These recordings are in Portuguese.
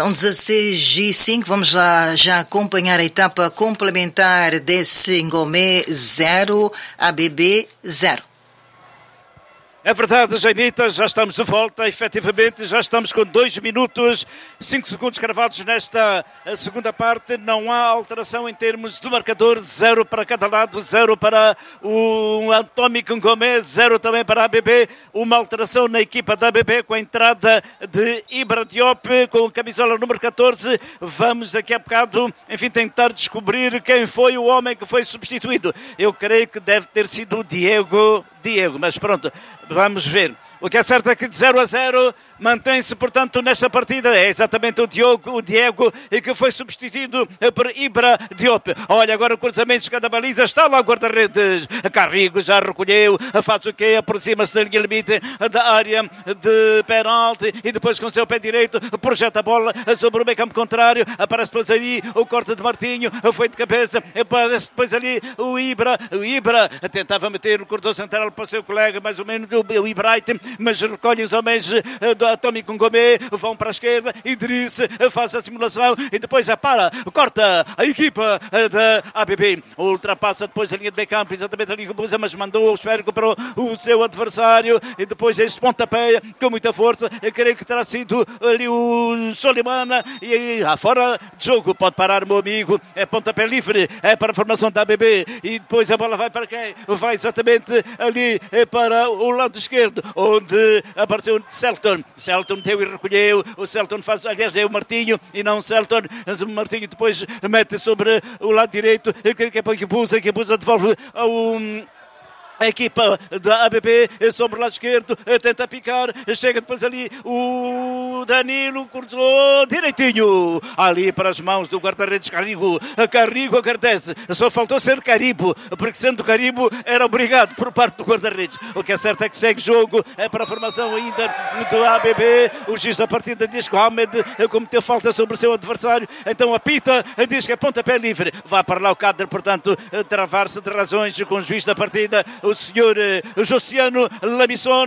São 16h05, vamos lá já acompanhar a etapa complementar desse Ngomé 0, ABB 0. É verdade, Jainita, já estamos de volta, efetivamente, já estamos com 2 minutos, 5 segundos cravados nesta segunda parte, não há alteração em termos do marcador, 0 para cada lado, 0 para o Atómico Ngomé, 0 também para a ABB, uma alteração na equipa da ABB com a entrada de Ibra Diop, com a camisola número 14, vamos daqui a bocado, enfim, tentar descobrir quem foi o homem que foi substituído, eu creio que deve ter sido o Diego, mas pronto, vamos ver. O que é certo é que de 0-0 mantém-se, portanto, nesta partida. É exatamente o Diego, que foi substituído por Ibra Diop. Olha, agora o cruzamento chegando a baliza. Está lá o guarda-redes. Carrigo já recolheu. Faz o quê? Aproxima-se da linha limite da área de penalti. E depois com o seu pé direito projeta a bola sobre o meio campo contrário. Aparece depois ali o corte de Martinho. Foi de cabeça. Aparece depois ali o Ibra. O Ibra tentava meter o corredor central para o seu colega, mais ou menos o Ibrahim, mas recolhe os homens do Atómico Ngomé, vão para a esquerda, Idriss faz a simulação e depois corta a equipa da ABB, ultrapassa depois a linha de meio campo, exatamente ali que Busa, mas mandou o esférico para o seu adversário e depois este pontapé com muita força, eu creio que terá sido ali o Solimana e aí fora de jogo, pode parar o meu amigo, é pontapé livre, é para a formação da ABB e depois a bola vai para quem? Vai exatamente ali para o lado esquerdo, onde apareceu o Celton deu e recolheu, o Celton faz, aliás é o Martinho e não o Celton, o Martinho depois mete sobre o lado direito, que abusa devolve a equipa da ABB sobre o lado esquerdo, tenta picar, chega depois ali o Danilo, cruzou direitinho, ali para as mãos do guarda-redes Carrigo agradece, só faltou ser Caribo, porque sendo Caribo era obrigado por parte do guarda-redes. O que é certo é que segue jogo, é para a formação ainda do ABB, o juiz da partida diz que o Ahmed cometeu falta sobre o seu adversário, então apita, diz que é pontapé livre, vai para lá o cadre, portanto, travar-se de razões com o juiz da partida, o senhor Josiano Lamisson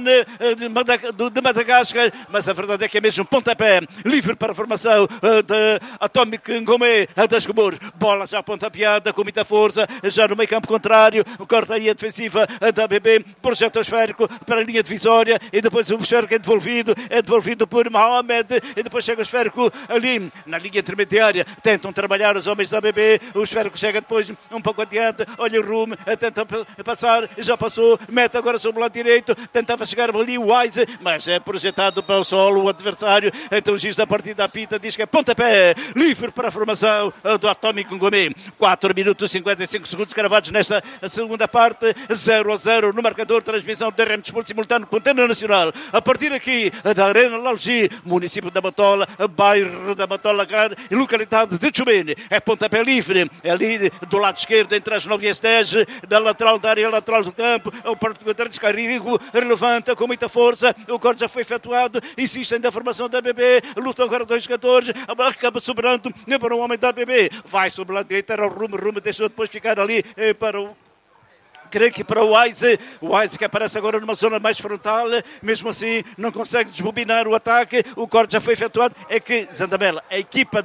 de Madagascar, mas a verdade é que é mesmo pontapé livre para a formação de Atómico Ngomé das Comores, bola já pontapeada com muita força, já no meio campo contrário, corta aí a defensiva da ABB, projeta o esférico para a linha divisória e depois o esférico é devolvido por Mohamed e depois chega o esférico ali na linha intermediária, tentam trabalhar os homens da ABB, o esférico chega depois um pouco adiante, olha o Rume, tenta passar, já passou, mete agora sobre o lado direito, tentava chegar ali o Wise, mas é projetado para o solo o adversário, então o juiz da partida apita, diz que é pontapé livre para a formação do Atómico Ngomé. 4 minutos e 55 segundos cravados nesta segunda parte, 0-0 no marcador, transmissão do RM Desporto Simultâneo com Antena Nacional, a partir aqui da Arena Lalgi, município da Matola, bairro da Matola, localidade de Chumene, é pontapé livre, é ali do lado esquerdo, entre as 9 e as 10, da lateral da área lateral do campo, o português de Carrigo levanta com muita força, o corte já foi efetuado, insistem da formação da ABB, lutam agora 2 jogadores, a bola acaba sobrando para o homem da ABB, vai sobre o lado direito, era o Rume deixou depois ficar ali para o creio que para o Wise que aparece agora numa zona mais frontal, mesmo assim não consegue desbobinar o ataque, o corte já foi efetuado, é que Zandamela, a equipa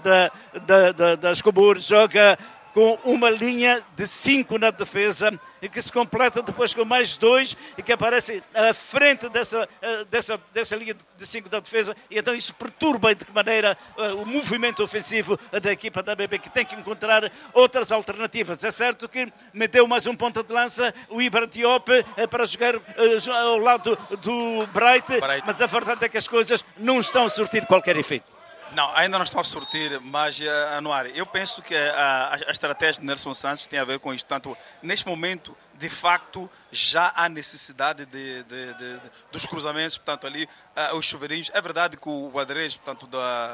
das Comores joga com uma linha de 5 na defesa e que se completa depois com mais 2 e que aparece à frente dessa linha de 5 da defesa e então isso perturba de que maneira o movimento ofensivo da equipa da ABB, que tem que encontrar outras alternativas. É certo que meteu mais um ponta de lança, o Ibra Diop, para jogar ao lado do Bright, mas a verdade é que as coisas não estão a surtir qualquer efeito. Não, ainda não estão a surtir, mas Anuário, eu penso que a estratégia de Nelson Santos tem a ver com isso. Portanto, neste momento, de facto, já há necessidade dos cruzamentos, portanto, ali, os chuveirinhos. É verdade que o Guadalajara, portanto,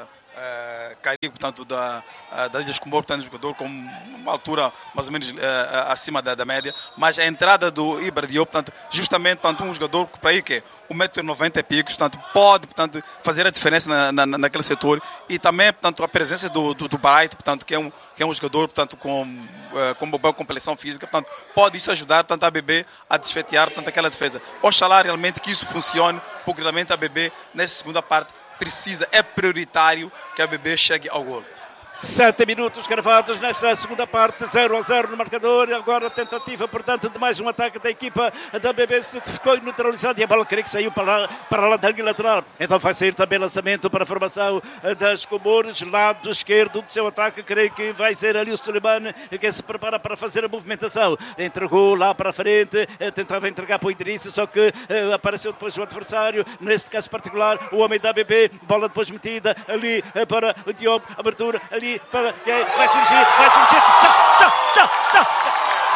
Caribe, portanto, das Ilhas Comores, portanto, jogador com uma altura mais ou menos acima da média, mas a entrada do Ibra Diop, portanto, justamente, portanto, um jogador que para aí que é 1,90 m picos, portanto, pode, portanto, fazer a diferença naquele setor e também, portanto, a presença do Bright, portanto, que é um jogador, portanto, com uma boa complexão física, portanto, pode isso ajudar, portanto, a ABB a desfetear, portanto, aquela defesa. Oxalá realmente que isso funcione, porque realmente a ABB, nessa segunda parte, precisa, é prioritário que a ABB chegue ao golo. 7 minutos gravados nesta segunda parte, 0-0 no marcador. Agora a tentativa, portanto, de mais um ataque da equipa da ABB, que ficou neutralizada e a bola creio que saiu para a lateral. Então vai sair também lançamento para a formação das Comores, lado esquerdo do seu ataque. Creio que vai ser ali o Suleiman que se prepara para fazer a movimentação. Entregou lá para a frente, tentava entregar para o Idriss, só que apareceu depois o adversário, neste caso particular, o homem da ABB. Bola depois metida ali para o Diogo, abertura ali. Vai surgir, tchau.